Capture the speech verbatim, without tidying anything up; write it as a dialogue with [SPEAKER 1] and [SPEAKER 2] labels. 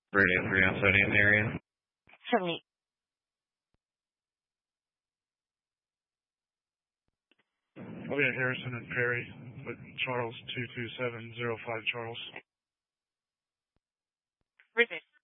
[SPEAKER 1] Radio three on Sodium area.
[SPEAKER 2] Certainly.
[SPEAKER 3] Oh yeah, Harrison and Perry with Charles two two seven zero five Charles.
[SPEAKER 2] Received.